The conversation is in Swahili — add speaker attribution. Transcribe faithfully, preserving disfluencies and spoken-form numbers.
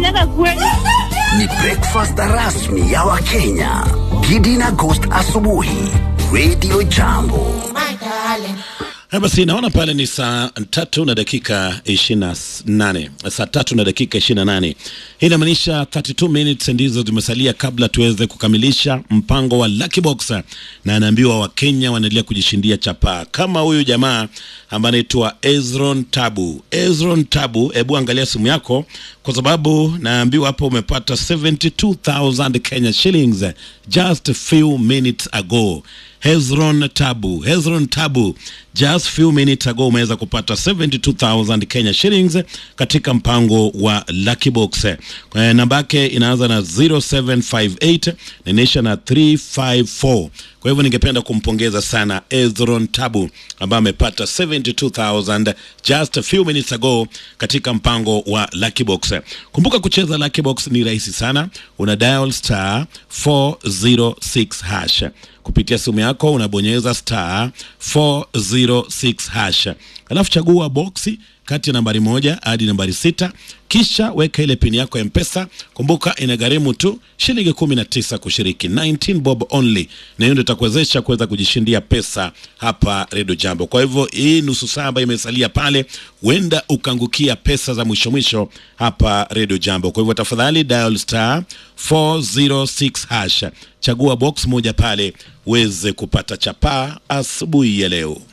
Speaker 1: unafanyaga kweli?
Speaker 2: Ni breakfast rasmi ya Wakenya. Gidi na Ghost asubuhi. Radio Jambo.
Speaker 3: Basi naona pale ni saa tatu na dakika ishirini na nane. Saa tatu na dakika ishirini na nane. Hii inamaanisha thirty two minutes ndizo zimesalia kabla tuweze kukamilisha mpango wa Lucky Box, na anaambiwa Wakenya wanaendelea kujishindia chapa kama huyu jamaa ambaye anaitwa Ezron Tabu. Ezron Tabu, hebu angalia simu yako kwa sababu naambiwa hapo umepata seventy two thousand Kenya shillings just a few minutes ago. Hezron Tabu, Hezron Tabu, just few minutes ago umeweza kupata seventy two thousand Kenya shillings katika mpango wa Lucky Box. Kwa namba yake inaanza na zero seven five eight na inaisha na three five four. Kwa hivyo ningependa kumpongeza sana Hezron Tabu ambaye amepata seventy two thousand just a few minutes ago katika mpango wa Lucky Box. Kumbuka kucheza Lucky Box ni rahisi sana. Una dial star four zero six hash. Kupitia simu yako unabonyeza star four zero six hash. Alafu chagua boxi kati ya nambari moja hadi nambari sita, kisha weka ile pin yako ya M-Pesa. Kumbuka inagharimu tu shilingi kumi na tisa kushiriki, nineteen bob only, na hiyo ndio itakuwezesha kuweza kujishindia pesa hapa Radio Jambo. Kwa hivyo hii nusu saa ambayo imesalia pale, huenda ukangukia pesa za mwisho mwisho hapa Radio Jambo. Kwa hivyo tafadhali dial star four zero six hash, chagua box moja pale uweze kupata chapa asubuhi ya leo.